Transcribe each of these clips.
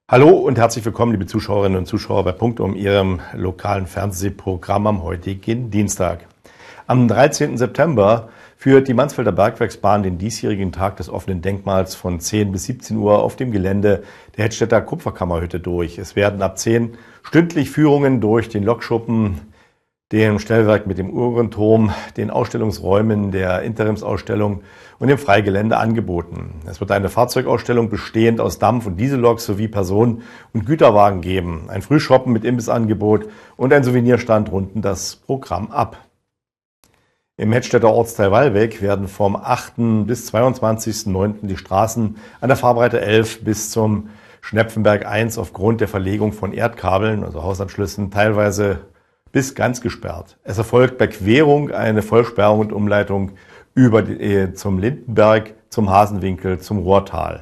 Hallo und herzlich willkommen, liebe Zuschauerinnen und Zuschauer bei Punktum, Ihrem lokalen Fernsehprogramm am heutigen Dienstag. Am 13. September führt die Mansfelder Bergwerksbahn den diesjährigen Tag des offenen Denkmals von 10 bis 17 Uhr auf dem Gelände der Hedstedter Kupferkammerhütte durch. Es werden ab 10 stündlich Führungen durch den Lokschuppen, dem Stellwerk mit dem Uhrenturm, den Ausstellungsräumen der Interimsausstellung und dem Freigelände angeboten. Es wird eine Fahrzeugausstellung bestehend aus Dampf- und Dieselloks sowie Personen- und Güterwagen geben, ein Frühshoppen mit Imbissangebot und ein Souvenirstand runden das Programm ab. Im Hedstedter Ortsteil Wallweg werden vom 8. bis 22.09. die Straßen an der Fahrbreite 11 bis zum Schnepfenberg 1 aufgrund der Verlegung von Erdkabeln, also Hausanschlüssen, teilweise bis ganz gesperrt. Es erfolgt bei Querung eine Vollsperrung und Umleitung zum Lindenberg, zum Hasenwinkel, zum Rohrtal.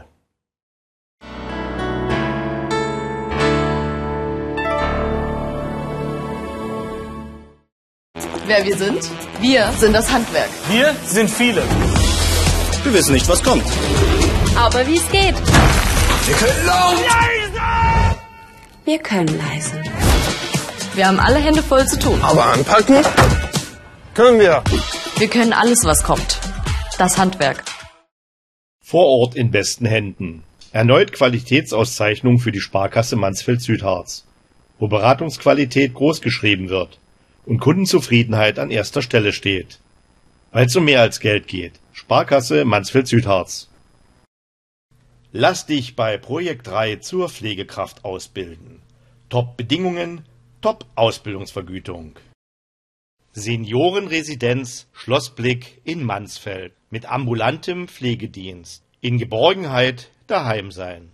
Wer wir sind? Wir sind das Handwerk. Wir sind viele. Wir wissen nicht, was kommt. Aber wie es geht. Wir können laut. Leise. Wir können leise. Wir haben alle Hände voll zu tun. Aber anpacken können wir. Wir können alles, was kommt. Das Handwerk. Vor Ort in besten Händen. Erneut Qualitätsauszeichnung für die Sparkasse Mansfeld-Südharz, wo Beratungsqualität großgeschrieben wird und Kundenzufriedenheit an erster Stelle steht. Weil es um mehr als Geld geht. Sparkasse Mansfeld-Südharz. Lass dich bei Projekt 3 zur Pflegekraft ausbilden. Top-Bedingungen, Top-Ausbildungsvergütung. Seniorenresidenz Schlossblick in Mansfeld mit ambulantem Pflegedienst. In Geborgenheit daheim sein.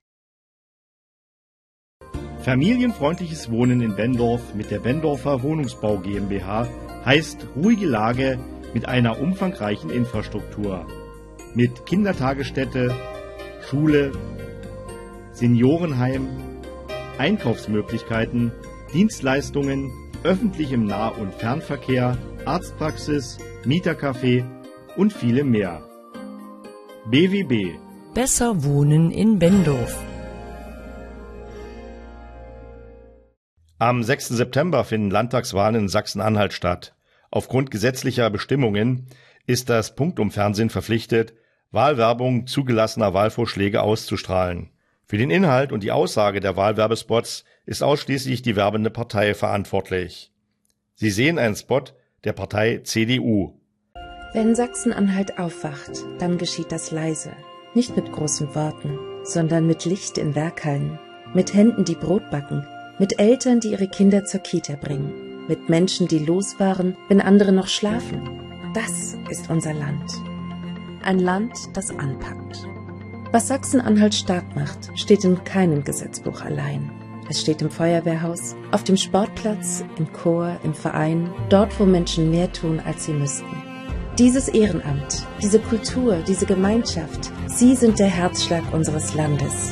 Familienfreundliches Wohnen in Bendorf mit der Bendorfer Wohnungsbau GmbH heißt ruhige Lage mit einer umfangreichen Infrastruktur. Mit Kindertagesstätte, Schule, Seniorenheim, Einkaufsmöglichkeiten, Dienstleistungen, öffentlichem Nah- und Fernverkehr, Arztpraxis, Mietercafé und viele mehr. BWB. Besser wohnen in Bendorf. Am 6. September finden Landtagswahlen in Sachsen-Anhalt statt. Aufgrund gesetzlicher Bestimmungen ist das Punktum-Fernsehen verpflichtet, Wahlwerbung zugelassener Wahlvorschläge auszustrahlen. Für den Inhalt und die Aussage der Wahlwerbespots ist ausschließlich die werbende Partei verantwortlich. Sie sehen einen Spot der Partei CDU. Wenn Sachsen-Anhalt aufwacht, dann geschieht das leise. Nicht mit großen Worten, sondern mit Licht in Werkhallen, mit Händen, die Brot backen, mit Eltern, die ihre Kinder zur Kita bringen, mit Menschen, die losfahren, wenn andere noch schlafen. Das ist unser Land. Ein Land, das anpackt. Was Sachsen-Anhalt stark macht, steht in keinem Gesetzbuch allein. Es steht im Feuerwehrhaus, auf dem Sportplatz, im Chor, im Verein, dort, wo Menschen mehr tun, als sie müssten. Dieses Ehrenamt, diese Kultur, diese Gemeinschaft, sie sind der Herzschlag unseres Landes.